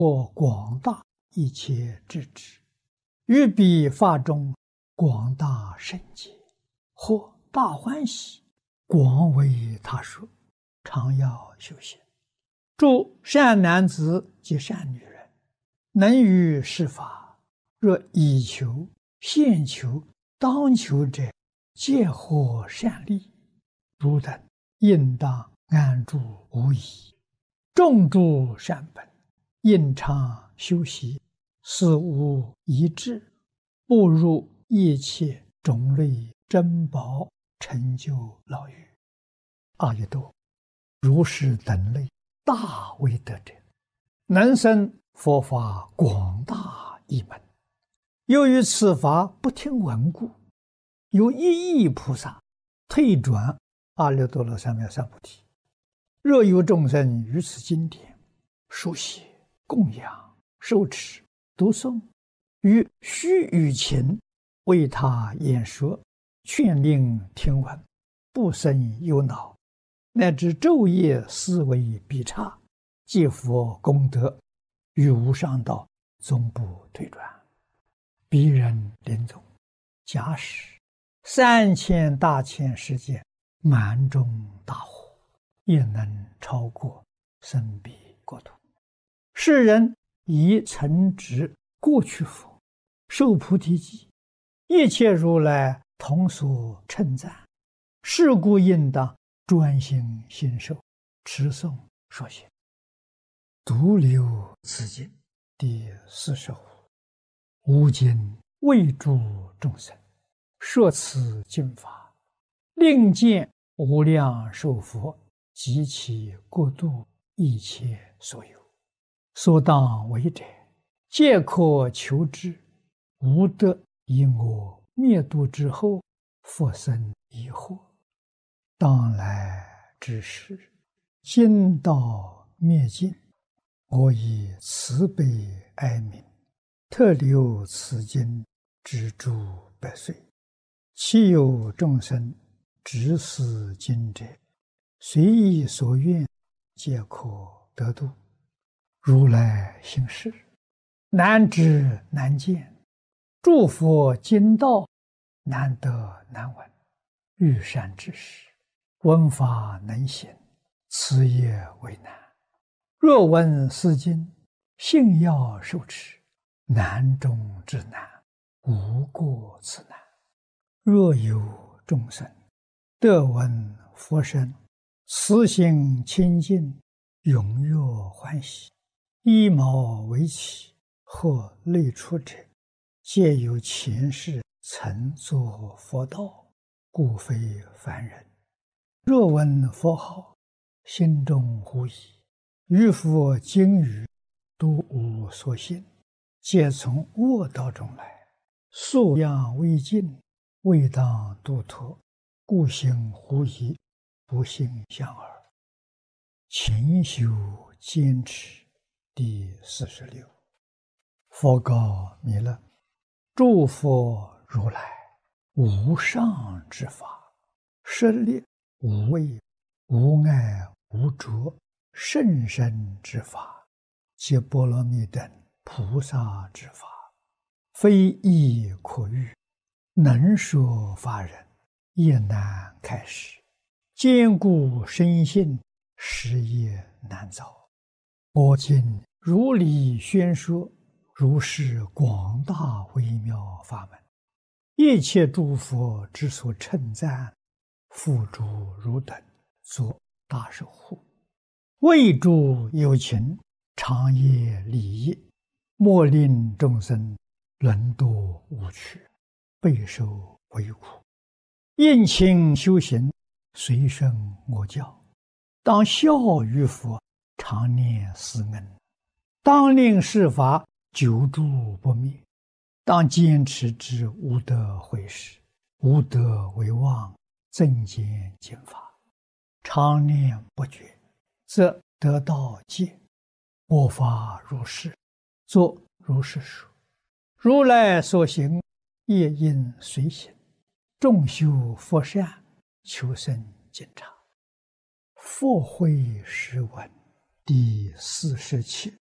或广大一切智智，于彼法中广大圣解，或大欢喜，广为他说，常要修行。诸善男子及善女人，能于是法，若以求、现求、当求者，皆获善利。汝等应当安住无疑，种诸善本，应常修习，死无遗志，步入一切种类珍宝，成就牢狱。阿逸多，如是等类大威德者，能生佛法广大一门。由于此法不听闻故，有一亿菩萨退转阿耨多罗三藐三菩提。若有众生于此经典书写、供养、受持、读诵，于须臾前为他演说，劝令听闻，不生忧恼，乃至昼夜思维必差，皆佛功德，于无上道终不退转。彼人临终，假使3000大千世界满中大火，也能超过生彼国土。世人以曾植过去佛，受菩提记，一切如来同所称赞。是故应当专心信受，持诵说行。独留此经第45。吾今为诸众生说此经法，令见无量寿佛及其国度一切所有，所当为者，皆可求之。无得因我灭度之后，复生疑惑。当来之时，经道灭尽，我以慈悲哀悯，特留此经之诸百岁。其有众生执此经者，随意所愿，皆可得度。如来行事，难知难见，诸佛经道难得难闻。欲善知识，闻法能行，此也为难。若闻是经，信要受持，难中之难，无过此难。若有众生得闻佛声，慈心清净，踊跃欢喜，依毛为起，或类出者，皆有前世曾作佛道，故非凡人。若闻佛号，心中狐疑，于佛经语都无所信，皆从恶道中来，素养未尽，未当度脱，故行狐疑，不信相耳。勤修坚持第46。佛告弥勒：诸佛如来无上之法，舍利无畏、无碍、无着，甚深之法，皆波罗蜜等菩萨之法，非易可喻，能说法人也难开示，坚固深信，实也难造。我今如理宣说，如是广大微妙法门，一切诸佛之所称赞，付诸汝等作大守护，为诸有情，长夜利益，莫令众生沦堕无趣，备受为苦。应勤修行，随顺我教，当效于佛，常念思恩，当令是法久住不灭，当坚持之无得毁失，无得为妄，增减经法，常念不绝，则得道戒。我法如是，作如是说。如来所行，业应随行。众修佛善，求生净察。佛慧诗文第47。